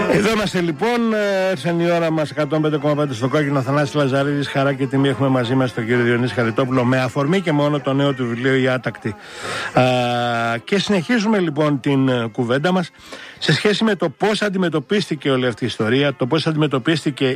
Εδώ είμαστε λοιπόν, έρθαν η ώρα μας 105,5 στο κόκκινο. Θανάσης Λαζαρίδης, χαρά και τιμή έχουμε μαζί μας τον κύριο Διονύση Χαριτόπουλο, με αφορμή και μόνο το νέο του βιβλίο «Η Άτακτη». Και συνεχίζουμε λοιπόν την κουβέντα μας σε σχέση με το πώς αντιμετωπίστηκε όλη αυτή η ιστορία, το πώς αντιμετωπίστηκε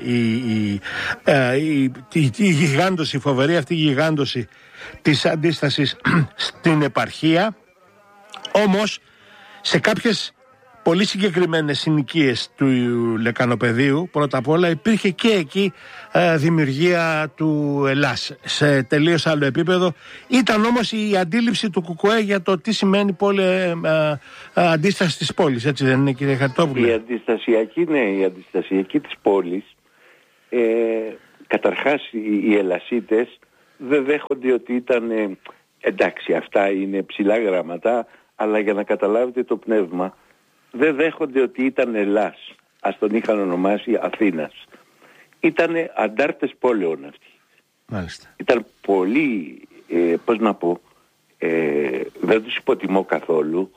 η γιγάντωση, η φοβερή αυτή γιγάντωση της αντίστασης στην επαρχία. Όμως σε κάποιες πολύ συγκεκριμένες συνοικίες του Λεκανοπεδίου, πρώτα απ' όλα υπήρχε και εκεί δημιουργία του Ελλάς σε τελείως άλλο επίπεδο. Ήταν όμως η αντίληψη του ΚΚΕ για το τι σημαίνει αντίσταση της πόλης, έτσι δεν είναι, κύριε Χαριτόπουλε? Η αντιστασιακή της πόλης, καταρχάς οι Ελλασίτες δεν δέχονται ότι ήταν, εντάξει αυτά είναι ψηλά γράμματα, αλλά για να καταλάβετε το πνεύμα, δεν δέχονται ότι ήταν Ελλάς. Ας τον είχαν ονομάσει Αθήνας. Ήτανε αντάρτες πόλεων αυτοί. Μάλιστα. Ήταν πολύ, δεν τους υποτιμώ καθόλου,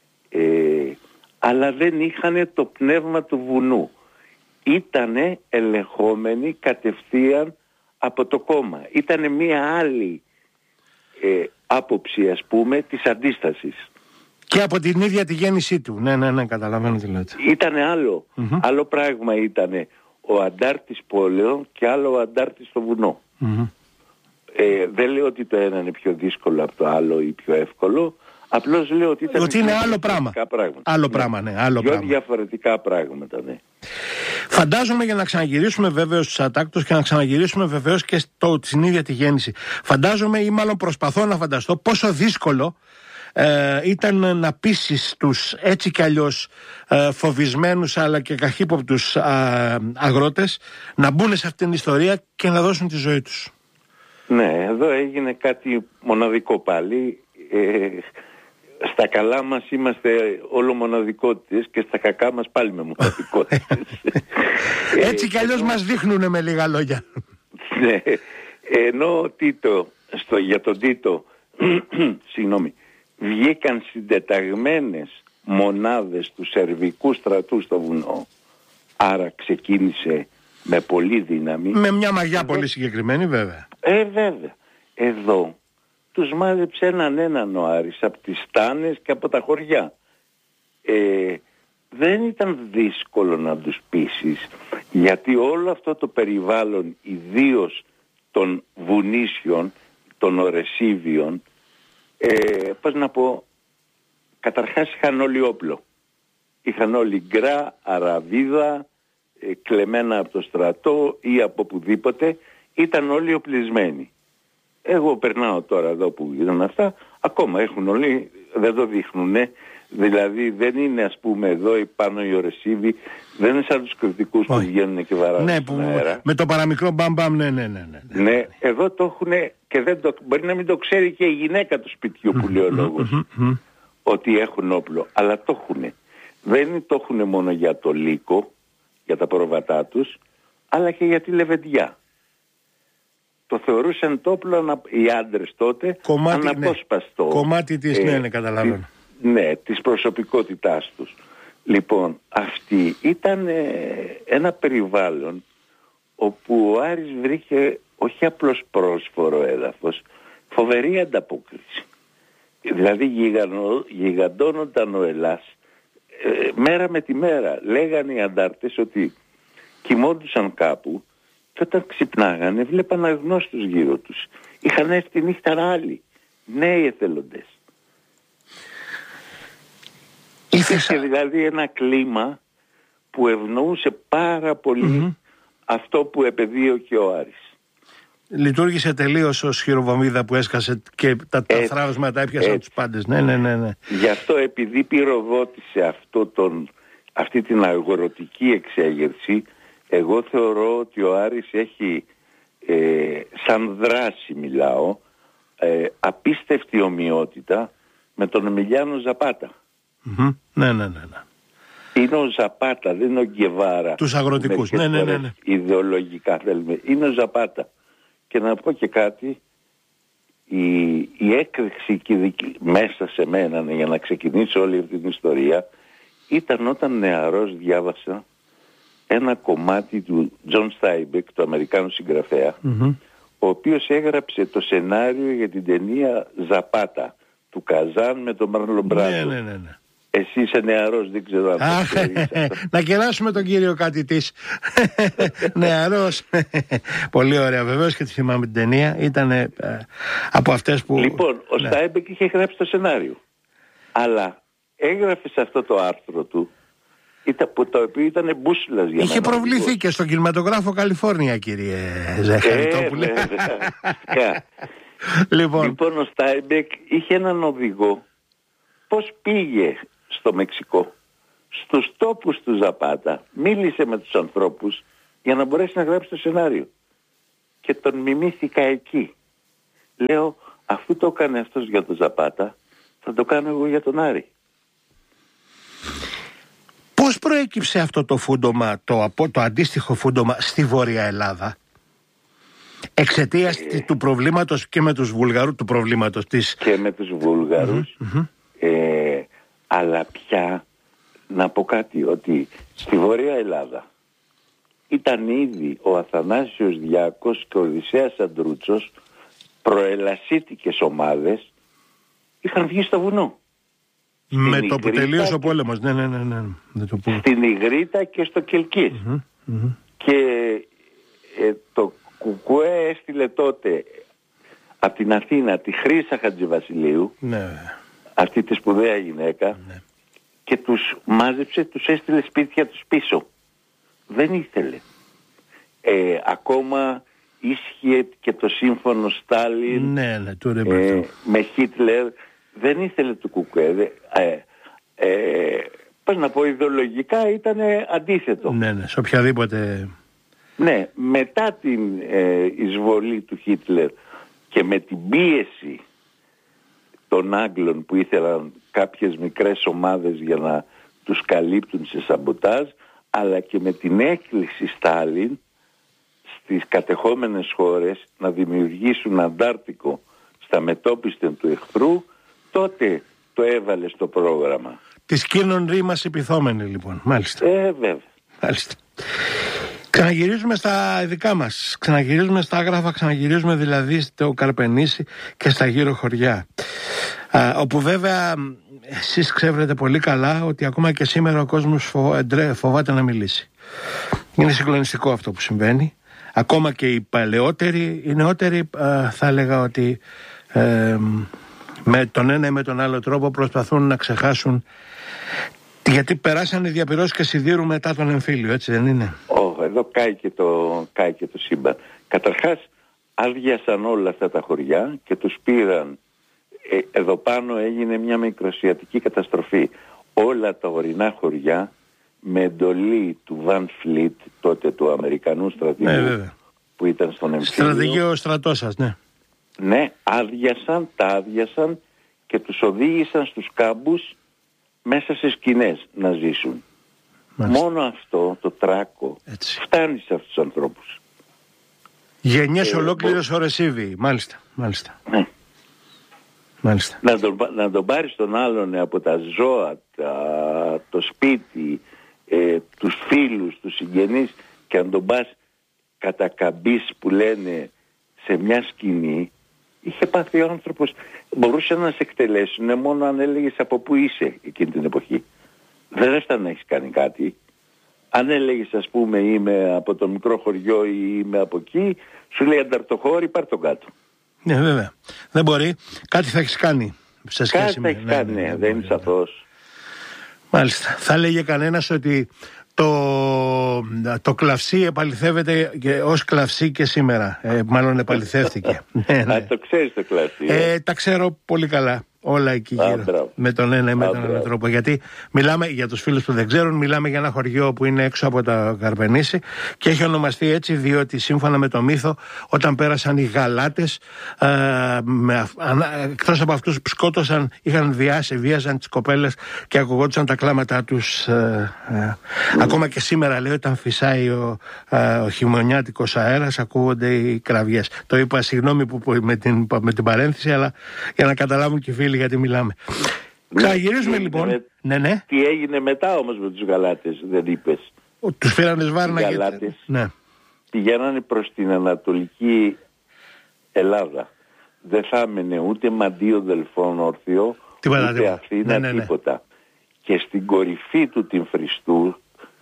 αλλά δεν είχαν το πνεύμα του βουνού. Ήτανε ελεγχόμενοι κατευθείαν από το κόμμα. Ήτανε μία άλλη άποψη, ας πούμε, της αντίστασης. Και από την ίδια τη γέννησή του. Ναι, καταλαβαίνω τι λέτε. Ήτανε άλλο. Άλλο πράγμα ήτανε ο αντάρτης πόλεων και άλλο ο αντάρτης στο βουνό. Δεν λέω ότι το ένα είναι πιο δύσκολο από το άλλο ή πιο εύκολο. Απλώς λέω ότι είναι άλλο πράγμα. Άλλο πράγμα, ναι. Άλλο πιο πράγμα. Διαφορετικά πράγματα, ναι. Φαντάζομαι, για να ξαναγυρίσουμε βέβαιως στους Ατάκτους και να ξαναγυρίσουμε βεβαίως και στην ίδια τη γέννηση, φαντάζομαι, ή μάλλον προσπαθώ να φανταστώ, πόσο δύσκολο ήταν να πείσεις τους έτσι κι αλλιώς φοβισμένους αλλά και καχύποπτους αγρότες να μπουν σε αυτήν την ιστορία και να δώσουν τη ζωή τους. Ναι, εδώ έγινε κάτι μοναδικό πάλι. Στα καλά μας είμαστε όλο μοναδικότητες και στα κακά μας πάλι με μοναδικότητες. Έτσι κι αλλιώς μας δείχνουνε, με λίγα λόγια. Ναι, ενώ για τον Τίτο συγγνώμη, βγήκαν συντεταγμένες μονάδες του σερβικού στρατού στο βουνό, άρα ξεκίνησε με πολύ δύναμη. Με μια μαγιά πολύ συγκεκριμένη, βέβαια. Βέβαια. Εδώ τους μάζεψε έναν ο Άρης από τις στάνες και από τα χωριά. Δεν ήταν δύσκολο να τους πείσεις, γιατί όλο αυτό το περιβάλλον, ιδίως των βουνίσιων, των ορεσίβιων, καταρχάς είχαν όλοι όπλο. Είχαν όλοι γκρά, αραβίδα, κλεμμένα από το στρατό ή από οπουδήποτε. Ήταν όλοι οπλισμένοι. Εγώ περνάω τώρα εδώ που είδαν αυτά, ακόμα έχουν όλοι, δεν το δείχνουνε. Δηλαδή δεν είναι, ας πούμε, εδώ πάνω οι ορεσίβοι, δεν είναι σαν τους κριτικούς που βγαίνουν και βαράνε στον αέρα. Με το παραμικρό μπαμπαμ, ναι. Ναι, εδώ το έχουν και μπορεί να μην το ξέρει και η γυναίκα του σπιτιού που λέει ο λόγος, ότι έχουν όπλο, αλλά το έχουν. Δεν το έχουν μόνο για το λύκο, για τα προβατά τους, αλλά και για τη λεβεντιά. Το θεωρούσαν το όπλο οι άντρες τότε αναπόσπαστο. Κομμάτι της, ναι, καταλαβαίνω. Ναι, της προσωπικότητάς τους. Λοιπόν, αυτή ήταν ένα περιβάλλον όπου ο Άρης βρήκε όχι απλώς πρόσφορο έδαφος, φοβερή ανταπόκριση. Δηλαδή γιγαντώνονταν ο Ελλάς μέρα με τη μέρα. Λέγανε οι αντάρτες ότι κοιμόντουσαν κάπου και όταν ξυπνάγανε βλέπαν αγνώστους γύρω τους. Είχαν έρθει τη νύχτα άλλοι, νέοι εθελοντές. Είχε δηλαδή ένα κλίμα που ευνοούσε πάρα πολύ αυτό που επεδίωκε ο Άρης. Λειτουργήσε τελείως ως χειροβομβίδα που έσκασε και τα θράψματα έπιασαν τους πάντες. Ναι. Γι' αυτό, επειδή πυροδότησε αυτή την αγορωτική εξέγερση, εγώ θεωρώ ότι ο Άρης έχει, σαν δράση μιλάω, απίστευτη ομοιότητα με τον Εμιλιάνο Ζαπάτα. Ναι. Είναι ο Ζαπάτα, δεν είναι ο Γκεβάρα. Τους αγροτικούς, ναι. Ιδεολογικά θέλουμε. Είναι ο Ζαπάτα. Και να πω και κάτι, η έκρηξη μέσα σε μένα για να ξεκινήσω όλη αυτή την ιστορία ήταν όταν νεαρός διάβασα ένα κομμάτι του John Steinbeck, του Αμερικάνου συγγραφέα, ο οποίος έγραψε το σενάριο για την ταινία Ζαπάτα του Καζάν με τον Μάρλον Μπράντο. Ναι. Εσύ είσαι νεαρός, δεν ξέρω αν να κεράσουμε τον κύριο κάτι της. Νεαρός. Πολύ ωραία, βεβαίως και τη θυμάμαι την ταινία. Ήταν από αυτές που... Λοιπόν, ο Στάιμπεκ είχε γράψει το σενάριο, αλλά έγραφε σε αυτό το άρθρο του, το οποίο ήταν μπούσουλας για μένα. Είχε προβληθεί και στον κινηματογράφο Καλιφόρνια, κύριε Ζαχαριτόπουλε. Λοιπόν, ο Στάιμπεκ είχε έναν οδηγό πώς πήγε στο Μεξικό, στους τόπους του Ζαπάτα, μίλησε με τους ανθρώπους για να μπορέσει να γράψει το σενάριο. Και τον μιμήθηκα εκεί. Λέω, αφού το έκανε αυτός για τον Ζαπάτα, θα το κάνω εγώ για τον Άρη. Πώς προέκυψε αυτό το φούντομα, το αντίστοιχο φούντομα στη Βόρεια Ελλάδα? Εξαιτίας του προβλήματος και με τους Βουλγαρούς, του προβλήματος της... Και με τους Βουλγαρούς, αλλά πια να πω κάτι, ότι στη Βόρεια Ελλάδα ήταν ήδη ο Αθανάσιος Διάκος και ο Οδυσσέας Αντρούτσος, προελασίτικες ομάδες, είχαν βγει στο βουνό. Με το που τελείωσε ο πόλεμος, ναι. Στην Ιγρήτα και στο Κελκής. Και το Κουκουέ έστειλε τότε από την Αθήνα τη Χρύσα Χατζηβασιλείου, αυτή τη σπουδαία γυναίκα, και τους μάζεψε, τους έστειλε σπίτια τους πίσω. Δεν ήθελε. Ακόμα ίσχυε και το σύμφωνο Στάλιν με Χίτλερ. Δεν ήθελε το Κουκουέ. Πώς να πω, ιδεολογικά ήταν αντίθετο. Ναι, σε οποιαδήποτε... Ναι, μετά την εισβολή του Χίτλερ και με την πίεση των Άγγλων που ήθελαν κάποιες μικρές ομάδες για να τους καλύπτουν σε σαμποτάζ, αλλά και με την έκκληση Στάλιν στις κατεχόμενες χώρες να δημιουργήσουν Αντάρτικο στα μετώπιστεν του εχθρού, τότε το έβαλε στο πρόγραμμα. Της κίνων ρήμας επιθόμενη, λοιπόν. Μάλιστα. Βέβαια. Μάλιστα. Ξαναγυρίζουμε στα δικά μας, ξαναγυρίζουμε στα Άγραφα, ξαναγυρίζουμε δηλαδή στο Καρπενήσι και στα γύρω χωριά, όπου βέβαια εσείς ξέρετε πολύ καλά ότι ακόμα και σήμερα ο κόσμος φοβάται να μιλήσει. Είναι συγκλονιστικό αυτό που συμβαίνει. Ακόμα και οι παλαιότεροι, οι νεότεροι, θα έλεγα ότι με τον ένα ή με τον άλλο τρόπο προσπαθούν να ξεχάσουν, γιατί περάσανε διαπυρώσεις και σιδήρου μετά τον εμφύλιο, έτσι δεν είναι? Εδώ κάει και το σύμπαν. Καταρχάς άδειασαν όλα αυτά τα χωριά και τους πήραν. Εδώ πάνω έγινε μια μικρασιατική καταστροφή. Όλα τα ορεινά χωριά με εντολή του Βαν Φλίτ, τότε του Αμερικανού στρατηγού, που ήταν στον εμφύλιο. Στρατηγείο στρατό σας, ναι. Ναι, τα άδειασαν και τους οδήγησαν στους κάμπους μέσα σε σκηνές να ζήσουν. Μάλιστα. Μόνο αυτό το τράκο φτάνει σε αυτούς τους ανθρώπους. Γενιές ολόκληρες ορεσίβοι. Μάλιστα. Ναι. Μάλιστα. Να τον πάρεις τον άλλον από τα ζώα, το σπίτι, τους φίλους, τους συγγενείς, και να τον πας κατά καμπής που λένε σε μια σκηνή. Είχε πάθει ο άνθρωπος, μπορούσε να σε εκτελέσουν μόνο αν έλεγες από πού είσαι εκείνη την εποχή. Δεν έφτανε να έχεις κάνει κάτι. Αν έλεγες, ας πούμε, είμαι από το μικρό χωριό ή είμαι από εκεί, σου λέει ανταρτοχώρη, πάρ' τον κάτω. Ναι, βέβαια. Δεν μπορεί. Κάτι θα έχεις κάνει σε σχέση κάτι με... Κάτι θα έχεις κάνει, δεν είσαι αθώος. Μάλιστα. Θα λέγε κανένας ότι το κλαυσί επαληθεύεται ως κλαυσί και σήμερα. Μάλλον επαληθεύτηκε. Ναι. Το ξέρεις το κλαυσί. Τα ξέρω πολύ καλά. Όλα εκεί γύρω. Με τον ένα ή με τον άλλο τρόπο. Γιατί μιλάμε, για τους φίλους που δεν ξέρουν, μιλάμε για ένα χωριό που είναι έξω από τα Καρπενήσι και έχει ονομαστεί έτσι διότι σύμφωνα με το μύθο, όταν πέρασαν οι Γαλάτες, εκτός από αυτούς που σκότωσαν, είχαν βίαζαν τις κοπέλες και ακουγόντουσαν τα κλάματά τους. Ακόμα και σήμερα, λέει, όταν φυσάει ο χειμωνιάτικος αέρας, ακούγονται οι κραυγές. Το είπα, συγγνώμη με την παρένθεση, αλλά για να καταλάβουν και οι φίλοι γιατί μιλάμε. Ξαναγυρίζουμε λοιπόν. Ναι. Τι έγινε μετά όμως με τους Γαλάτες, δεν είπες? Τους φέρανε Σβάρνα οι Γαλάτες, ναι. Πηγαίνανε προς την Ανατολική Ελλάδα. Δεν θα έμενε ούτε Μαντίο Δελφών όρθιο, ούτε Αθήνα, τίποτα. Και στην κορυφή του την Φριστού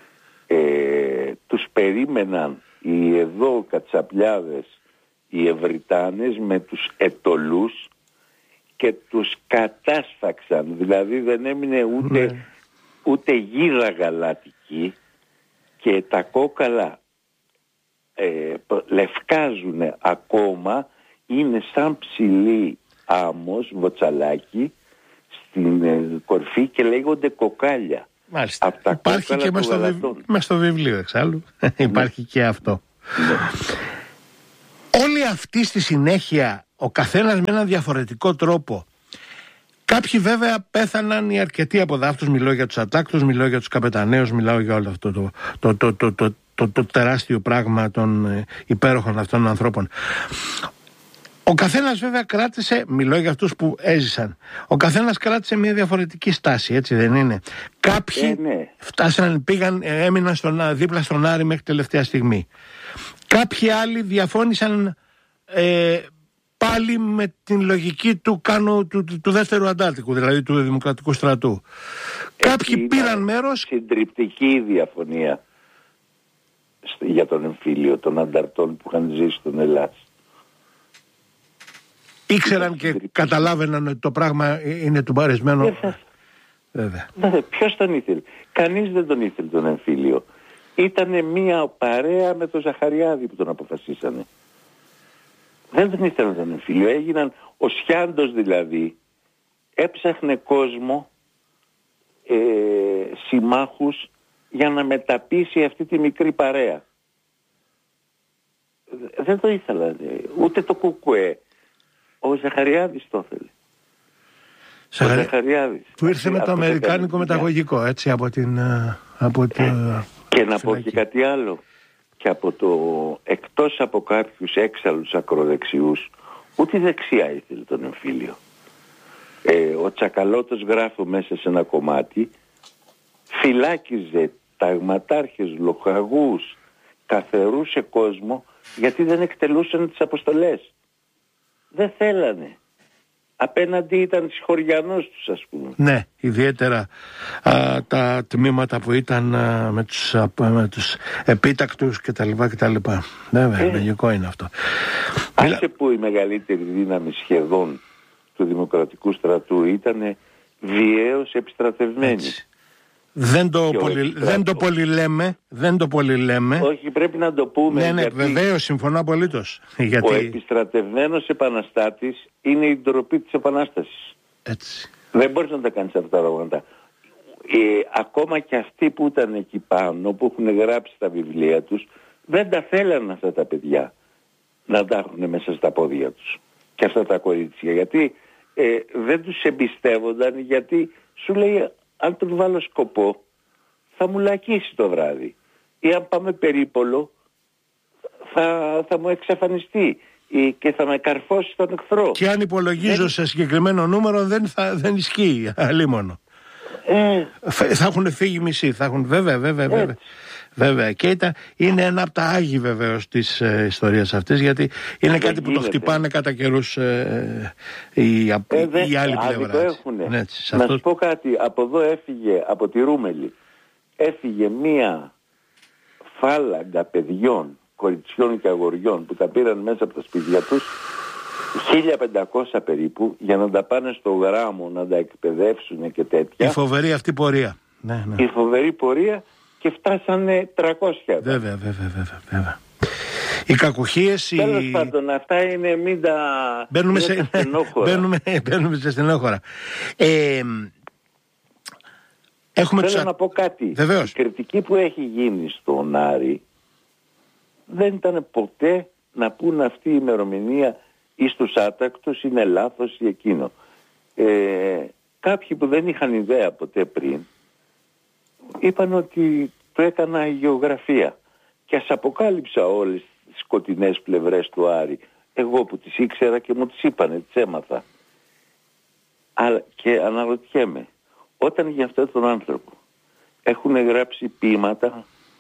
τους περίμεναν οι εδώ Κατσαπλιάδες, οι Ευρυτάνες με τους Ετωλούς και τους κατάσφαξαν. Δηλαδή δεν έμεινε ούτε γίδα γαλατική, και τα κόκαλα λευκάζουν ακόμα, είναι σαν ψηλή άμμος, βοτσαλάκι στην κορφή και λέγονται κοκάλια. Μάλιστα. Από τα υπάρχει και μες στο βιβλίο εξάλλου. Υπάρχει και αυτό. Όλοι αυτοί στη συνέχεια, ο καθένας με έναν διαφορετικό τρόπο. Κάποιοι βέβαια πέθαναν, οι αρκετοί από δάφτους. Μιλάω για τους ατάκτους, μιλάω για τους καπεταναίους, μιλάω για όλο αυτό το τεράστιο πράγμα των υπέροχων αυτών ανθρώπων. Ο καθένας βέβαια κράτησε, μιλώ για αυτούς που έζησαν, ο καθένας κράτησε μια διαφορετική στάση, έτσι δεν είναι? Κάποιοι φτάσαν, έμειναν δίπλα στον Άρη μέχρι τελευταία στιγμή. Κάποιοι άλλοι διαφώνησαν πάλι με την λογική του δεύτερου Αντάρτικου, δηλαδή του Δημοκρατικού Στρατού. Κάποιοι πήραν μέρος. Συντριπτική διαφωνία για τον εμφύλιο των ανταρτών που είχαν ζήσει στον Ελλάδα. Ήξεραν και καταλάβαιναν ότι το πράγμα είναι του παρεσμένου. Βέβαια. Ποιος τον ήθελε? Κανείς δεν τον ήθελε τον εμφύλιο. Ήτανε μία παρέα με τον Ζαχαριάδη που τον αποφασίσανε. Δεν τον ήθελαν τον εμφύλιο. Έγιναν, ο Σιάντος δηλαδή έψαχνε κόσμο, συμμάχους, για να μεταπίσει αυτή τη μικρή παρέα. Δεν το ήθελαν ούτε το Κουκουέ. Ο Ζαχαριάδης το ήθελε. Ο Ζαχαριάδης. Που ήρθε με το αμερικάνικο μεταγωγικό, έτσι, από την... Και να πω και κάτι άλλο. Και από εκτός από κάποιους έξαλλους ακροδεξιούς, ούτε δεξιά ήθελε τον εμφύλιο. Ο Τσακαλώτος, γράφω μέσα σε ένα κομμάτι, φυλάκιζε ταγματάρχες, λοχαγούς, καθερούσε κόσμο, γιατί δεν εκτελούσαν τις αποστολές. Δεν θέλανε. Απέναντι ήταν συγχωριανός τους, ας πούμε. Ναι, ιδιαίτερα τα τμήματα που ήταν με τους επίτακτους κτλ. Βέβαια, λογικό είναι αυτό. Άσε που η μεγαλύτερη δύναμη σχεδόν του Δημοκρατικού Στρατού ήταν βιαίως επιστρατευμένη. Έτσι. Δεν το πολύ λέμε. Όχι, πρέπει να το πούμε. Ναι, βεβαίως, συμφωνώ απολύτως. Ο επιστρατευμένος επαναστάτης είναι η ντροπή της Επανάστασης. Έτσι. Δεν μπορείς να τα κάνεις αυτά τα πράγματα. Ακόμα και αυτοί που ήταν εκεί πάνω, που έχουν γράψει τα βιβλία τους, δεν τα θέλανε αυτά τα παιδιά να τα έχουν μέσα στα πόδια τους. Και αυτά τα κορίτσια. Γιατί δεν τους εμπιστεύονταν, γιατί σου λέει, αν τον βάλω σκοπό θα μου λακίσει το βράδυ, ή αν πάμε περίπολο θα μου εξαφανιστεί και θα με καρφώσει στον εχθρό. Και αν υπολογίζω σε συγκεκριμένο νούμερο δεν ισχύει, αλίμονο. Θα έχουν φύγει μισοί, θα έχουν, βέβαια. Και είναι ένα από τα άγη βεβαίως της ιστορίας αυτής, γιατί είναι κάτι που το χτυπάνε κατά καιρούς η άλλη πλευρά. Να σου πω κάτι, από εδώ έφυγε, από τη Ρούμελη, έφυγε μία φάλαγγα παιδιών, κοριτσιών και αγοριών που τα πήραν μέσα από τα σπίτια τους, 1500 περίπου, για να τα πάνε στο γράμμο να τα εκπαιδεύσουν και τέτοια. Η φοβερή αυτή πορεία. Ναι. Η φοβερή πορεία, και φτάσανε 300. Βέβαια. Οι κακουχίες... Τέλος πάντων, αυτά είναι, μην τα... Μπαίνουμε σε στενόχωρα. Θέλω να πω κάτι. Βεβαίως. Η κριτική που έχει γίνει στον Άρη δεν ήταν ποτέ να πούν αυτή η ημερομηνία ή στους άτακτους είναι λάθος ή εκείνο. Κάποιοι που δεν είχαν ιδέα ποτέ πριν είπαν ότι το έκανα η γεωγραφία, και ας αποκάλυψα όλες τις σκοτεινές πλευρές του Άρη, εγώ που τις ήξερα και μου τις είπανε, τις έμαθα. Αλλά και αναρωτιέμαι, όταν για αυτόν τον άνθρωπο έχουν γράψει ποίηματα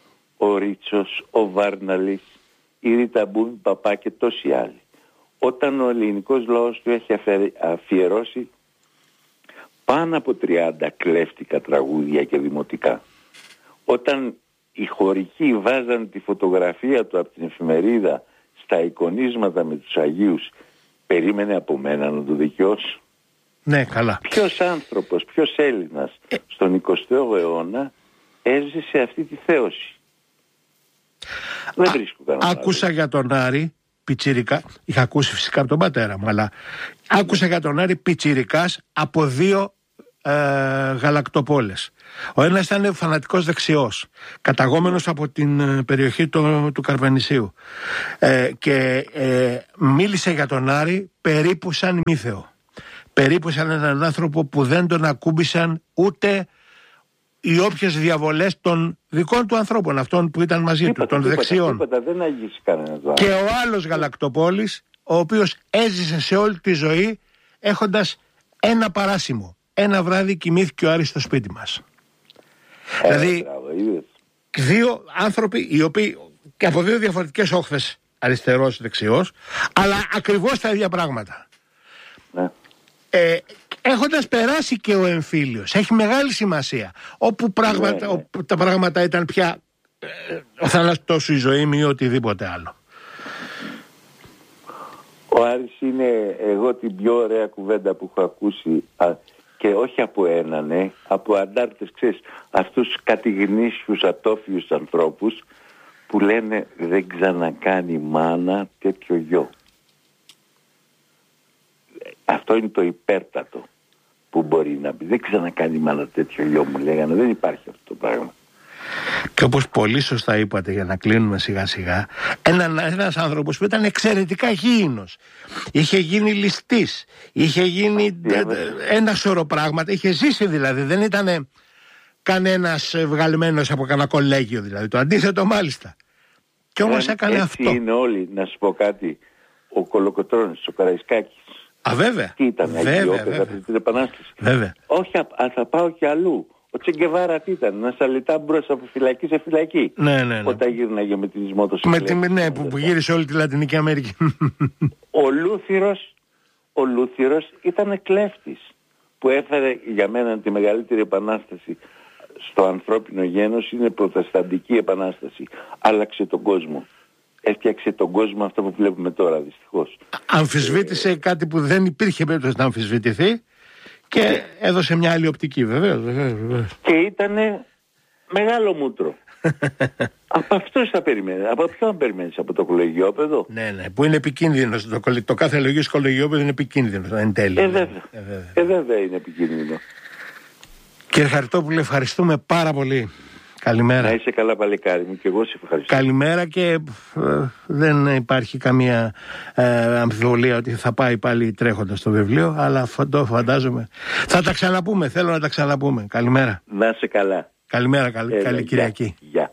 ο Ρίτσος, ο Βάρναλης, η Ρίτα Μπούμη Παπά και τόσοι άλλοι. Όταν ο ελληνικός λαός του έχει αφιερώσει πάνω από 30 κλέφτικα τραγούδια και δημοτικά. Όταν οι χωρικοί βάζαν τη φωτογραφία του από την εφημερίδα στα εικονίσματα με τους Αγίους, περίμενε από μένα να το δικαιώσω? Ναι, καλά. Ποιος άνθρωπος, ποιος Έλληνας στον 20ο αιώνα έζησε αυτή τη θέωση? Δεν βρίσκω κανένα. Άκουσα για τον Άρη πιτσιρικά, είχα ακούσει φυσικά από τον πατέρα μου, αλλά άκουσα για τον Άρη πιτσιρικάς από 2 γαλακτοπόλες. Ο ένας ήταν φανατικός δεξιός, καταγόμενος από την περιοχή του Καρβανησίου, και μίλησε για τον Άρη περίπου σαν μύθεο, περίπου σαν έναν άνθρωπο που δεν τον ακούμπησαν ούτε οι όποιες διαβολές των δικών του ανθρώπων, αυτών που ήταν μαζί του, των δεξιών. Δεν αγγίσει κανένα. Και ο άλλος γαλακτοπόλης, ο οποίος έζησε σε όλη τη ζωή έχοντας ένα παράσημο. Ένα βράδυ κοιμήθηκε ο Άρης στο σπίτι μας. Δηλαδή 2 άνθρωποι οι οποίοι και από 2 διαφορετικές όχθες, αριστερός, δεξιός, αλλά ακριβώς τα ίδια πράγματα. Ναι. Έχοντας περάσει και ο εμφύλιος, έχει μεγάλη σημασία. Όπου τα πράγματα ήταν πια ο θάνατος σου, η ζωή μου ή οτιδήποτε άλλο. Ο Άρης είναι, εγώ, την πιο ωραία κουβέντα που έχω ακούσει, και όχι από έναν, από αντάρτες, ξέρεις, αυτούς τους κατηγνήσιους ατόφιους ανθρώπους που λένε δεν ξανακάνει μάνα τέτοιο γιο. Αυτό είναι το υπέρτατο που μπορεί να πει. Δεν ξανακάνει μάνα τέτοιο γιο, μου λέγανε. Δεν υπάρχει αυτό το πράγμα. Και όπως πολύ σωστά είπατε, για να κλείνουμε σιγά σιγά, ένας άνθρωπος που ήταν εξαιρετικά γήινος, είχε γίνει ληστής, είχε γίνει ένα σωρό πράγματα, είχε ζήσει δηλαδή, δεν ήταν κανένας βγαλμένος από κανένα κολέγιο δηλαδή, το αντίθετο μάλιστα. Και όμως έκανε έτσι αυτό. Είναι όλοι, να σου πω κάτι, ο Κολοκοτρώνης, ο Καραϊσκάκης. Βέβαια. Τι ήταν, αγιόπαιδα πριν την Επανάσταση. Βέβαια. Όχι, θα πάω και αλλού. Ο Τσεγκεβάρα τι ήταν, να σαλιτά μπρος από φυλακή σε φυλακή. Ναι. Όταν γύρναγε με τις μοτοσυκλέτες. Ναι, που γύρισε όλη τη Λατινική Αμερική. Ο Λούθυρος ήταν κλέφτης που έφερε για μένα τη μεγαλύτερη επανάσταση στο ανθρώπινο γένος. Είναι προτεσταντική επανάσταση. Άλλαξε τον κόσμο. Έφτιαξε τον κόσμο αυτό που βλέπουμε τώρα, δυστυχώς. Αμφισβήτησε κάτι που δεν υπήρχε περίπτωση να αμφισβητηθεί και έδωσε μια άλλη οπτική, βεβαίως. Και ήτανε μεγάλο μούτρο. Από αυτός θα περιμένει. Από ποιον περιμένεις? Από το κολεγιόπεδο? Ναι, που είναι επικίνδυνο. Το κάθε λογής κολεγιόπεδο είναι επικίνδυνο εν τέλει. Βέβαια είναι επικίνδυνο. Κύριε Χαριτόπουλε, ευχαριστούμε πάρα πολύ. Καλημέρα. Να είσαι καλά, παλικάρι μου, και εγώ σε ευχαριστώ. Καλημέρα, και δεν υπάρχει καμία αμφιβολία ότι θα πάει πάλι τρέχοντας το βιβλίο, αλλά φαντάζομαι θα τα ξαναπούμε, θέλω να τα ξαναπούμε. Καλημέρα. Να είσαι καλά. Καλημέρα, καλή Κυριακή. Γεια.